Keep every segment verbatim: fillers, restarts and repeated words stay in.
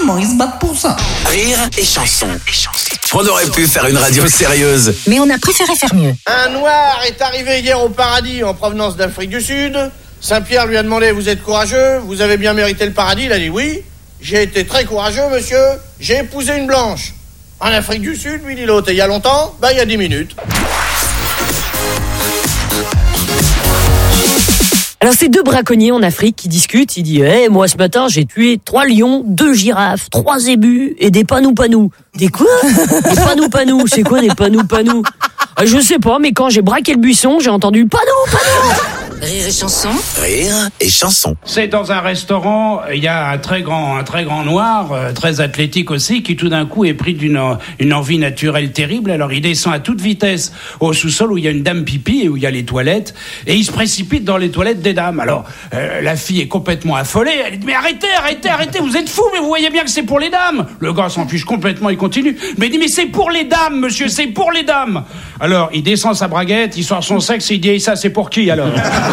Comment ils se battent pour ça? Rire et chanson. On aurait pu faire une radio sérieuse, mais on a préféré faire mieux. Un noir est arrivé hier au paradis en provenance d'Afrique du Sud. Saint-Pierre lui a demandé: vous êtes courageux? Vous avez bien mérité le paradis? Il a dit oui. J'ai été très courageux, monsieur. J'ai épousé une blanche. En Afrique du Sud, lui dit l'autre. Et il y a longtemps? Bah, il y a dix minutes. Alors c'est deux braconniers en Afrique qui discutent. Il dit hey, moi ce matin j'ai tué trois lions, deux girafes, trois zébus et des panou-panou. Des quoi? Des panou-panou, c'est quoi des panou-panou? euh, Je sais pas, mais quand j'ai braqué le buisson, j'ai entendu panou-panou. Rire et chanson. rire et chanson. C'est dans un restaurant, il y a un très grand, un très grand noir, euh, très athlétique aussi, qui tout d'un coup est pris d'une une envie naturelle terrible. Alors il descend à toute vitesse au sous-sol où il y a une dame pipi et où il y a les toilettes, et il se précipite dans les toilettes des dames. Alors euh, la fille est complètement affolée. Elle dit mais arrêtez, arrêtez, arrêtez, vous êtes fous, mais vous voyez bien que c'est pour les dames. Le gars s'en fiche complètement, il continue. Mais il dit mais c'est pour les dames, monsieur, c'est pour les dames. Alors il descend sa braguette, il sort son sexe et il dit et ça c'est pour qui alors?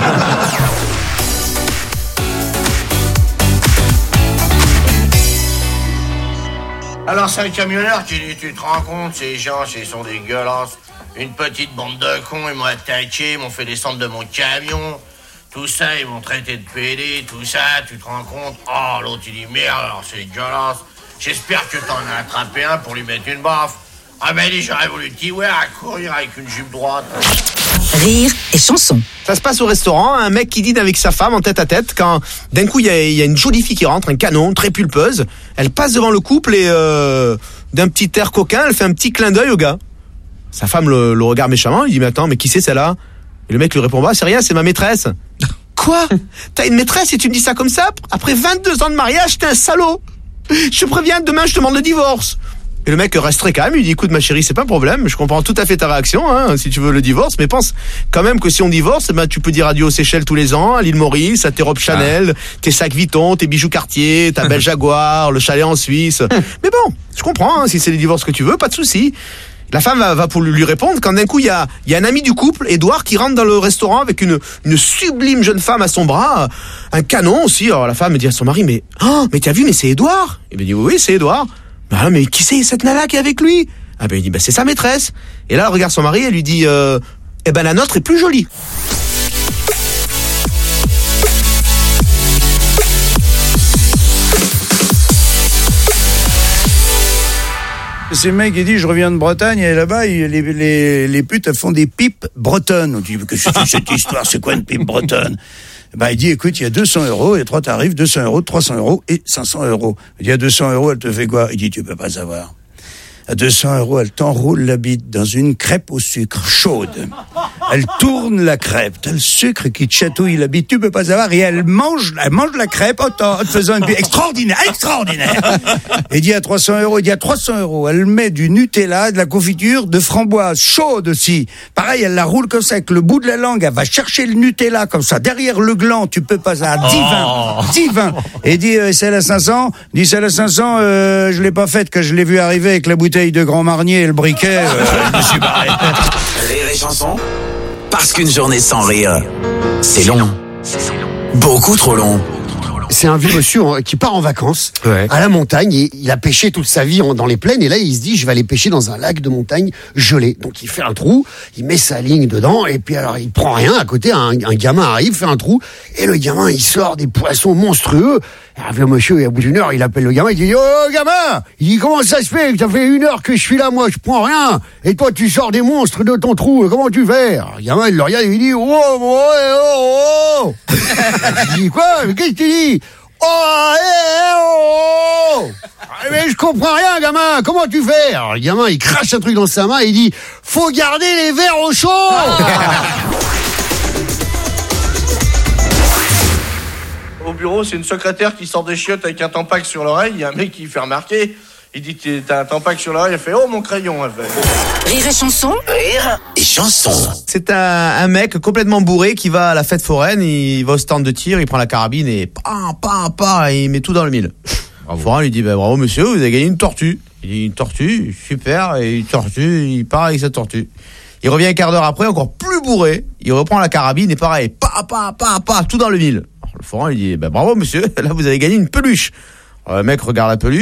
Alors c'est un camionneur qui dit: tu te rends compte, ces gens, ils sont dégueulasses. Une petite bande de cons, ils m'ont attaqué, ils m'ont fait descendre de mon camion. Tout ça, ils m'ont traité de pédé, tout ça, tu te rends compte? Oh, l'autre il dit: merde, alors c'est dégueulasse. J'espère que t'en as attrapé un pour lui mettre une baffe. Ah ben il dit: j'aurais voulu te ouais, à courir avec une jupe droite. Rire et chanson. Ça se passe au restaurant, un mec qui dîne avec sa femme en tête à tête, quand d'un coup il y a, y a une jolie fille qui rentre, un canon, très pulpeuse. Elle passe devant le couple et euh, d'un petit air coquin, elle fait un petit clin d'œil au gars. Sa femme le, le regarde méchamment, il dit mais attends, mais qui c'est celle-là? Et le mec lui répond bah c'est rien, c'est ma maîtresse. Quoi? T'as une maîtresse et tu me dis ça comme ça? Après vingt-deux ans de mariage, t'es un salaud. Je te préviens, demain je te demande le divorce. Et le mec reste très calme, il dit écoute ma chérie, c'est pas un problème, je comprends tout à fait ta réaction, hein, si tu veux le divorce, mais pense quand même que si on divorce, ben tu peux dire adieu aux Seychelles tous les ans, à l'île Maurice, à tes robes Chanel, ah. tes sacs Vuitton, tes bijoux Cartier, ta belle Jaguar, le chalet en Suisse. Mais bon, je comprends, hein, si c'est les divorces que tu veux, pas de souci. La femme va, va pour lui répondre quand d'un coup il y a, il y a un ami du couple, Édouard, qui rentre dans le restaurant avec une, une sublime jeune femme à son bras, un canon aussi. Alors la femme dit à son mari mais oh, mais t'as vu, mais c'est Édouard. Il me dit oui, oui c'est Édouard. Ah, mais qui c'est cette nana qui est avec lui? Ah ben il dit bah c'est sa maîtresse. Et là elle regarde son mari, elle lui dit euh, eh ben la nôtre est plus jolie. C'est le mec qui dit je reviens de Bretagne et là-bas les, les, les putes elles font des pipes bretonnes. On dit que c'est cette histoire, c'est quoi une pipe bretonne? Ben, il dit, écoute, il y a deux cents euros, il y a trois tarifs, deux cents euros, trois cents euros et cinq cents euros. Il dit, il y a deux cents euros, elle te fait quoi? Il dit, tu peux pas savoir. À deux cents euros, elle t'enroule la bite dans une crêpe au sucre chaude. Elle tourne la crêpe, t'as le sucre qui te chatouille la bite, tu peux pas savoir, et elle mange, elle mange la crêpe en te faisant une bite extraordinaire, extraordinaire. Il dit à trois cents euros, il dit à trois cents euros, elle met du Nutella, de la confiture, de framboise chaude aussi. Pareil, elle la roule comme ça, avec le bout de la langue, elle va chercher le Nutella comme ça, derrière le gland, tu peux pas savoir, divin, divin. Et il dit, euh, celle à cinq cents, il dit celle à cinq cents, euh, je l'ai pas faite, que je l'ai vu arriver avec la bouteille de Grand Marnier et le briquet, euh, je me suis barré. Rire et chanson. Parce qu'une journée sans rire, c'est long. Beaucoup trop long. C'est un vieux monsieur qui part en vacances ouais. à la montagne et il a pêché toute sa vie dans les plaines et là il se dit je vais aller pêcher dans un lac de montagne gelé. Donc il fait un trou, il met sa ligne dedans et puis alors il prend rien à côté, un, un gamin arrive, fait un trou et le gamin il sort des poissons monstrueux. Et le monsieur, et au bout d'une heure, il appelle le gamin, il dit « Oh, gamin !» Il dit « Comment ça se fait? Ça fait une heure que je suis là, moi, je prends rien. Et toi, tu sors des monstres de ton trou. Comment tu fais ?» Alors, le gamin, il le regarde et il dit « Oh, oh, oh, oh !» Il dit « Quoi? Mais qu'est-ce que tu dis ?»« Oh, eh, oh, oh !» Mais je comprends rien, gamin. Comment tu fais? Alors, le gamin, il crache un truc dans sa main et il dit « Faut garder les verres au chaud !» Au bureau, c'est une secrétaire qui sort des chiottes avec un tampac sur l'oreille. Il y a un mec qui fait remarquer. Il dit t'as un tampac sur l'oreille. Elle fait oh mon crayon. Elle fait. Rire et chanson. Rire et chanson. C'est un, un mec complètement bourré qui va à la fête foraine, il va au stand de tir, il prend la carabine et pam pam pam, et il met tout dans le mille. Le forain lui dit bah, bravo monsieur, vous avez gagné une tortue. Il dit une tortue, super, et une tortue, il part avec sa tortue. Il revient un quart d'heure après, encore plus bourré, il reprend la carabine et pareil, pa pa pa pa, tout dans le mille. Le forain lui dit bah, bravo monsieur, là vous avez gagné une peluche. Alors, le mec regarde la peluche.